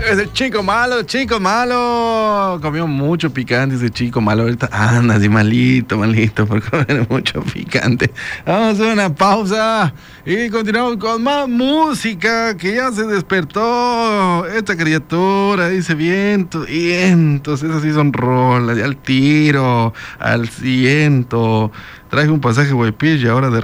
Ese chico malo. Comió mucho picante ese chico malo. Ahorita anda así malito por comer mucho picante. Vamos a hacer una pausa y continuamos con más música que ya se despertó. Esta criatura dice vientos. Esas sí son rolas. Y al tiro, al ciento. Traje un pasaje Guaypilla y ahora de